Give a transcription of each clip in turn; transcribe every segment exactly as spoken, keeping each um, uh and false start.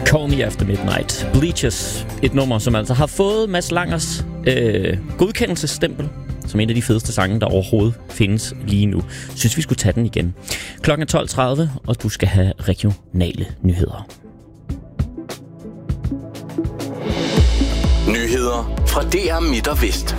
Call Me After Midnight. Bleachers, et nummer, som altså har fået Mads Langers øh, godkendelsesstempel som en af de fedeste sange, der overhovedet findes lige nu. Synes vi skulle tage den igen. Klokken er tolv tredive, og du skal have regionale nyheder. Nyheder fra D R Midt og Vest.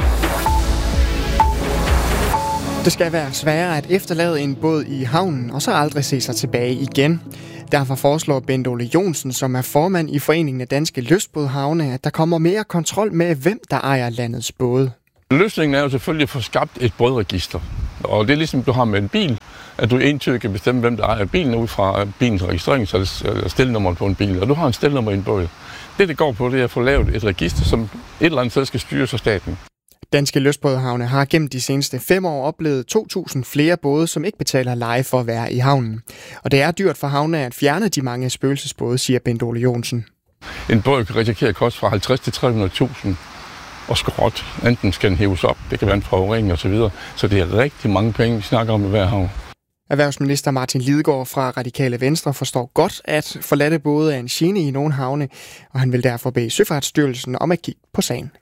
Det skal være sværere at efterlade en båd i havnen, og så aldrig se sig tilbage igen. Derfor foreslår Bent Ole Johnsen, som er formand i Foreningen af Danske Lystbådehavne, at der kommer mere kontrol med, hvem der ejer landets både. Løsningen er jo selvfølgelig at få skabt et bådregister. Og det er ligesom du har med en bil, at du entydigt kan bestemme, hvem der ejer bilen ud fra bilens registrering, eller stelnummer på en bil. Og du har en stelnummer i en båd. Det, det går på, det er at få lavet et register, som et eller andet sted skal styres af staten. Danske Lystbådehavne har gennem de seneste fem år oplevet to tusind flere både, som ikke betaler leje for at være i havnen. Og det er dyrt for havne at fjerne de mange spøgelsesbåde, siger Bent Ole Johnsen. En båd kan risikere at koste fra halvtreds til tre hundrede tusind og skrot. Enten skal den hæves op, det kan være en forurening osv. Så, så det er rigtig mange penge, vi snakker om i hver havn. Erhvervsminister Martin Lidegaard fra Radikale Venstre forstår godt, at forladte både er en gene i nogle havne, og han vil derfor bede Søfartsstyrelsen om at kigge på sagen.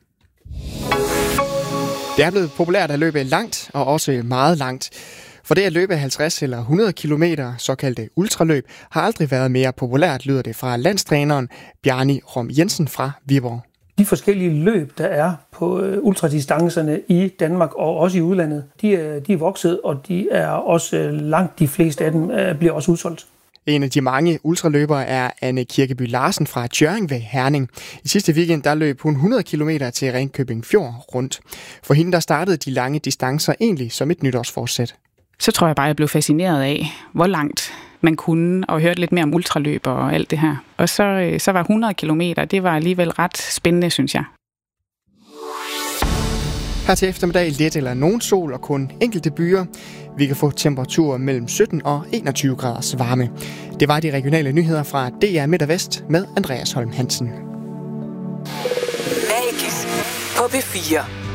Det er blevet populært at løbe langt, og også meget langt. For det at løbe halvtreds eller hundrede kilometer, såkaldte ultraløb, har aldrig været mere populært, lyder det fra landstræneren Bjarni Rom Jensen fra Viborg. De forskellige løb, der er på ultradistancerne i Danmark og også i udlandet, de er, de er vokset, og de er også langt de fleste af dem bliver også udsolgt. En af de mange ultraløbere er Anne Kirkeby Larsen fra Tjøring ved Herning. I sidste weekend der løb hun hundrede kilometer til Ringkøbing Fjord rundt. For hende der startede de lange distancer egentlig som et nytårsforsæt. Så tror jeg bare, jeg blev fascineret af, hvor langt man kunne, og hørte lidt mere om ultraløb og alt det her. Og så, så var hundrede kilometer, det var alligevel ret spændende, synes jeg. Her til eftermiddag lidt eller nogen sol og kun enkelte byer. Vi kan få temperaturer mellem sytten og enogtyve graders varme. Det var de regionale nyheder fra D R Midt og Vest med Andreas Holm Hansen. Magisk på P fire.